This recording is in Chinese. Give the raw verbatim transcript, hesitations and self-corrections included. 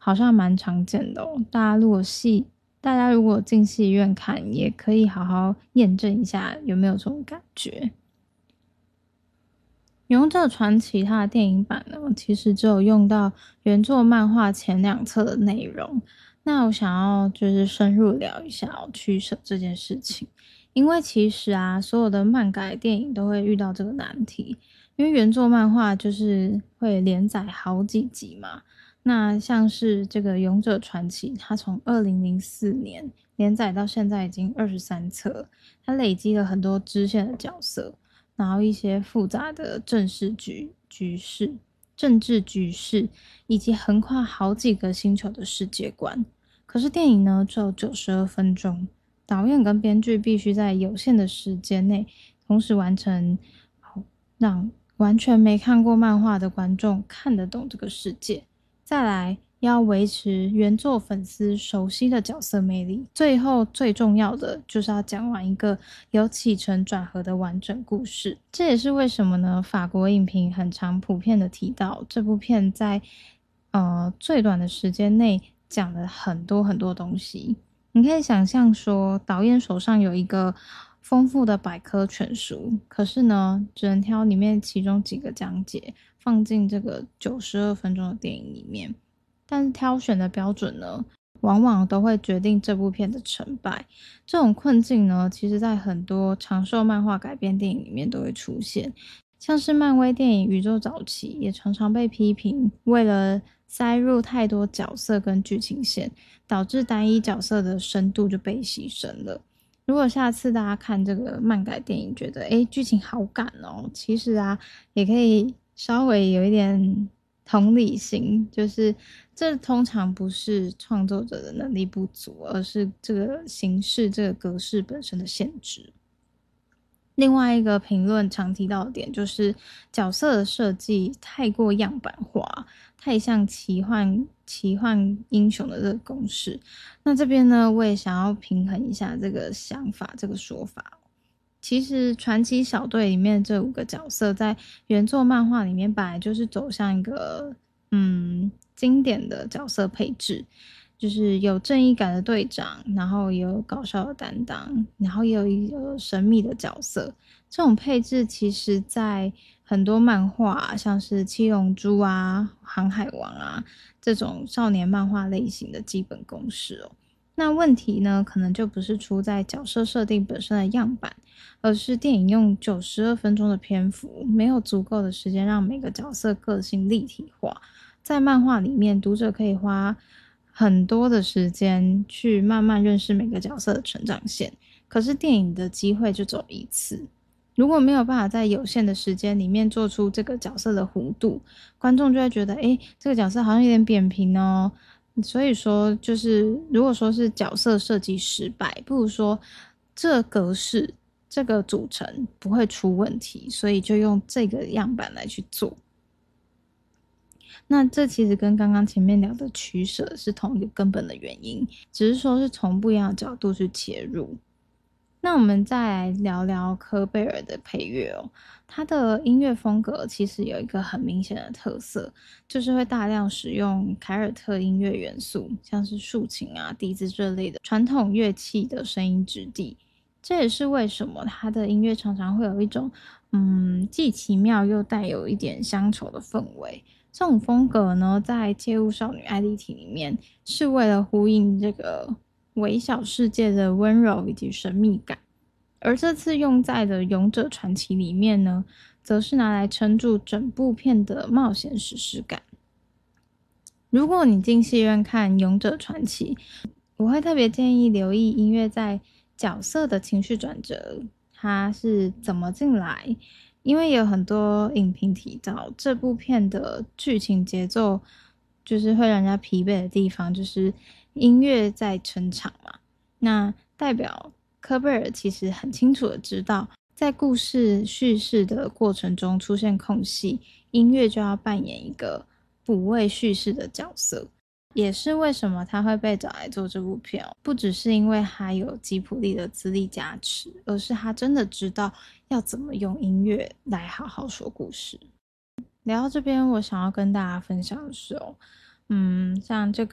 好像蛮常见的哦。大家如果戏，大家如果进戏院看，也可以好好验证一下有没有这种感觉。勇者传奇它的电影版呢，其实只有用到原作漫画前两册的内容。那我想要就是深入聊一下哦，取舍这件事情。因为其实啊，所有的漫改电影都会遇到这个难题，因为原作漫画就是会连载好几集嘛。那像是这个勇者传奇，它从二零零四年连载到现在已经二十三册，它累积了很多支线的角色。然后一些复杂的政事局局势、政治局势，以及横跨好几个星球的世界观。可是电影呢，只有九十二分钟，导演跟编剧必须在有限的时间内，同时完成，让完全没看过漫画的观众看得懂这个世界。再来，要维持原作粉丝熟悉的角色魅力，最后最重要的就是要讲完一个有起承转合的完整故事。这也是为什么呢？法国影评很常普遍的提到，这部片在呃最短的时间内讲了很多很多东西。你可以想象说，导演手上有一个丰富的百科全书，可是呢，只能挑里面其中几个讲解放进这个九十二分钟的电影里面。但是挑选的标准呢，往往都会决定这部片的成败。这种困境呢，其实在很多长寿漫画改编电影里面都会出现，像是漫威电影《宇宙早期》也常常被批评，为了塞入太多角色跟剧情线，导致单一角色的深度就被牺牲了。如果下次大家看这个漫改电影觉得诶剧情好赶哦，其实啊也可以稍微有一点同理心，就是这通常不是创作者的能力不足，而是这个形式这个格式本身的限制。另外一个评论常提到的点就是角色的设计太过样板化，太像奇幻奇幻英雄的这个公式。那这边呢，我也想要平衡一下这个想法，这个说法。其实传奇小队里面这五个角色在原作漫画里面本来就是走向一个嗯经典的角色配置，就是有正义感的队长，然后也有搞笑的担当，然后也有一个神秘的角色。这种配置其实在很多漫画，像是七龙珠啊、航海王啊这种少年漫画类型的基本公式哦。那问题呢，可能就不是出在角色设定本身的样板，而是电影用九十二分钟的篇幅，没有足够的时间让每个角色个性立体化。在漫画里面，读者可以花很多的时间去慢慢认识每个角色的成长线，可是电影的机会就只有一次。如果没有办法在有限的时间里面做出这个角色的弧度，观众就会觉得，诶，这个角色好像有点扁平哦。所以说，就是如果说是角色设计失败，不如说这格式、这个组成不会出问题，所以就用这个样板来去做。那这其实跟刚刚前面聊的取舍是同一个根本的原因，只是说是从不一样的角度去切入。那我们再来聊聊科贝尔的配乐哦，他的音乐风格其实有一个很明显的特色，就是会大量使用凯尔特音乐元素，像是竖琴啊、笛子这类的传统乐器的声音质地。这也是为什么他的音乐常常会有一种嗯既奇妙又带有一点乡愁的氛围。这种风格呢，在《街舞少女艾莉缇》里面是为了呼应这个微小世界的温柔以及神秘感，而这次用在的《勇者传奇》里面呢，则是拿来撑住整部片的冒险史诗感。如果你进戏院看《勇者传奇》，我会特别建议留意音乐在角色的情绪转折，它是怎么进来。因为有很多影评提到这部片的剧情节奏就是会让人家疲惫的地方，就是音乐在撑场嘛。那代表科贝尔其实很清楚的知道，在故事叙事的过程中出现空隙，音乐就要扮演一个补位叙事的角色。也是为什么他会被找来做这部片，不只是因为他有吉卜力的资历加持，而是他真的知道要怎么用音乐来好好说故事。聊到这边，我想要跟大家分享的是哦，嗯，像这个